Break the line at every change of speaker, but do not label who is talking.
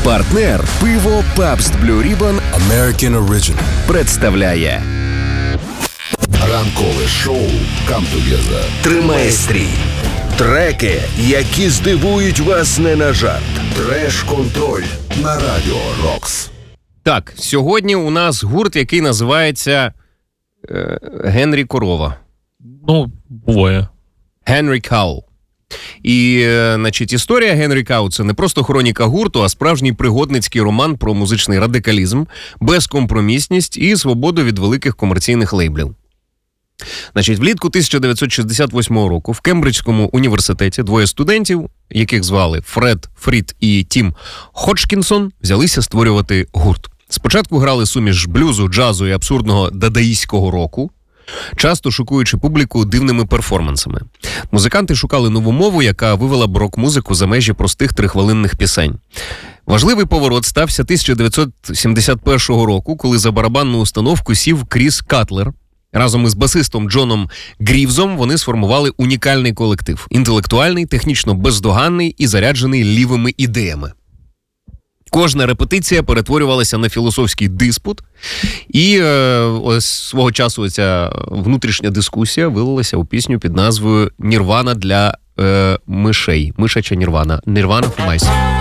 Партнер пиво Pabst Blue Ribbon
American Original
представляє
ранкове шоу Come Together.
«Тримай стрій». Треки, які здивують вас не на жарт.
Треш-контроль на Радіо Рокс.
Так, сьогодні у нас гурт, який називається Генрі Корова.
Ну, буває.
Генрі Кау. І, значить, історія Генрі Кау – це не просто хроніка гурту, а справжній пригодницький роман про музичний радикалізм, безкомпромісність і свободу від великих комерційних лейблів. Значить, влітку 1968 року в Кембриджському університеті двоє студентів, яких звали Фред Фрід і Тім Ходжкінсон, взялися створювати гурт. Спочатку грали суміш блюзу, джазу і абсурдного дадаїстського року, часто шокуючи публіку дивними перформансами. Музиканти шукали нову мову, яка вивела б рок-музику за межі простих трихвилинних пісень. Важливий поворот стався 1971 року, коли за барабанну установку сів Кріс Катлер. Разом із басистом Джоном Грівзом вони сформували унікальний колектив. Інтелектуальний, технічно бездоганний і заряджений лівими ідеями. Кожна репетиція перетворювалася на філософський диспут, і ось свого часу ця внутрішня дискусія вилилася у пісню під назвою «Нірвана для мишей». Мишача Нірвана. «Nirvana for mice».